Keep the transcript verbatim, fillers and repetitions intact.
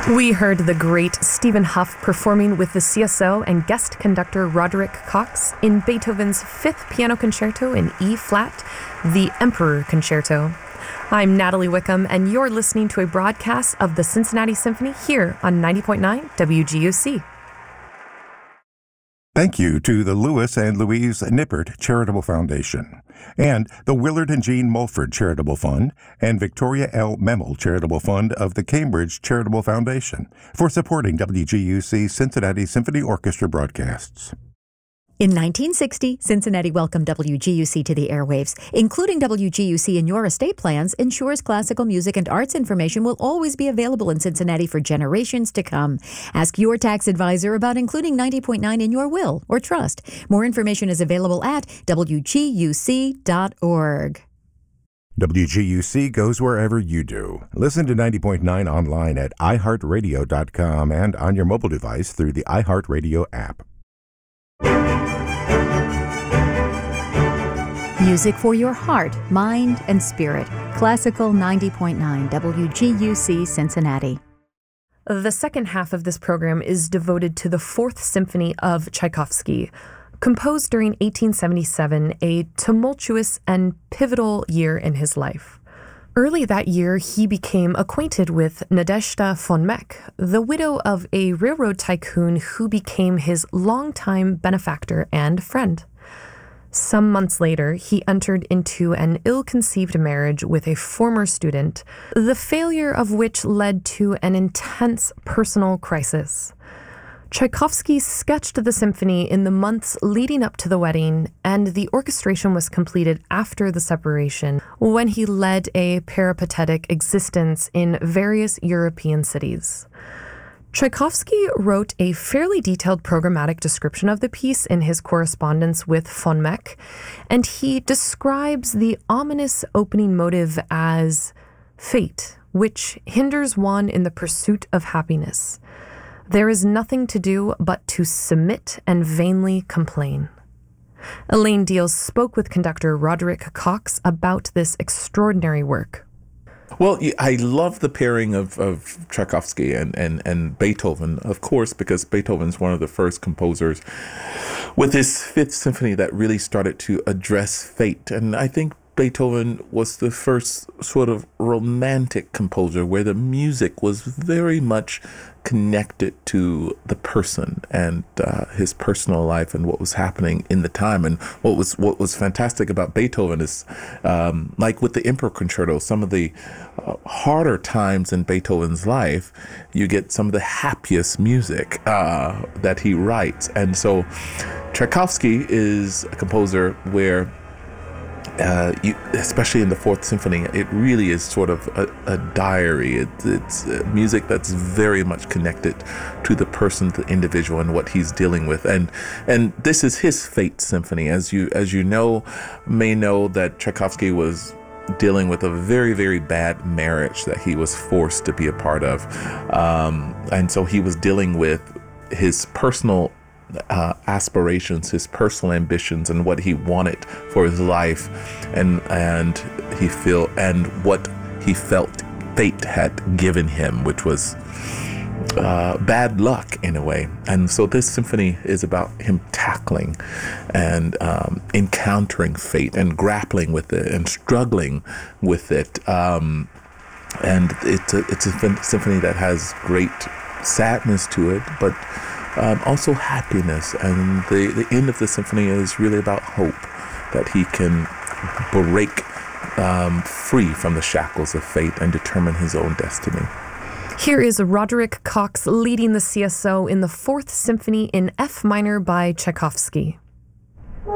We heard the great Stephen Hough performing with the C S O and guest conductor Roderick Cox in Beethoven's Fifth Piano Concerto in E-flat, the Emperor Concerto. I'm Natalie Wickham, and you're listening to a broadcast of the Cincinnati Symphony here on ninety point nine W G U C. Thank you to the Louis and Louise Nippert Charitable Foundation, and the Willard and Jean Mulford Charitable Fund, and Victoria L. Memel Charitable Fund of the Cambridge Charitable Foundation for supporting W G U C Cincinnati Symphony Orchestra broadcasts. In nineteen sixty, Cincinnati welcomed W G U C to the airwaves. Including W G U C in your estate plans ensures classical music and arts information will always be available in Cincinnati for generations to come. Ask your tax advisor about including ninety point nine in your will or trust. More information is available at W G U C dot org. W G U C goes wherever you do. Listen to ninety point nine online at i heart radio dot com and on your mobile device through the iHeartRadio app. Music for your heart, mind, and spirit. Classical ninety point nine W G U C Cincinnati. The second half of this program is devoted to the Fourth Symphony of Tchaikovsky, composed during eighteen seventy-seven, a tumultuous and pivotal year in his life. Early that year, he became acquainted with Nadezhda von Meck, the widow of a railroad tycoon who became his longtime benefactor and friend. Some months later, he entered into an ill-conceived marriage with a former student, the failure of which led to an intense personal crisis. Tchaikovsky sketched the symphony in the months leading up to the wedding, and the orchestration was completed after the separation, when he led a peripatetic existence in various European cities. Tchaikovsky wrote a fairly detailed programmatic description of the piece in his correspondence with von Meck, and he describes the ominous opening motive as fate, which hinders one in the pursuit of happiness. There is nothing to do but to submit and vainly complain. Elaine Deals spoke with conductor Roderick Cox about this extraordinary work. Well, I love the pairing of, of Tchaikovsky and, and, and Beethoven, of course, because Beethoven's one of the first composers with his Fifth Symphony that really started to address fate. And I think Beethoven was the first sort of romantic composer where the music was very much connected to the person and uh, his personal life and what was happening in the time. And what was what was fantastic about Beethoven is, um, like with the Emperor Concerto, some of the uh, harder times in Beethoven's life, you get some of the happiest music uh, that he writes. And so Tchaikovsky is a composer where Uh, you, especially in the Fourth Symphony, it really is sort of a, a diary. It, it's uh, music that's very much connected to the person, the individual, and what he's dealing with. And and this is his Fate Symphony. As you as you know, may know that Tchaikovsky was dealing with a very, very bad marriage that he was forced to be a part of. Um, and so he was dealing with his personal Uh, aspirations, his personal ambitions, and what he wanted for his life, and and he feel and what he felt fate had given him, which was uh, bad luck in a way. And so this symphony is about him tackling and um, encountering fate and grappling with it and struggling with it. Um, and it's a, it's a symphony that has great sadness to it, but Um, also happiness, and the, the end of the symphony is really about hope, that he can break um, free from the shackles of fate and determine his own destiny. Here is Roderick Cox leading the C S O in the Fourth Symphony in F minor by Tchaikovsky.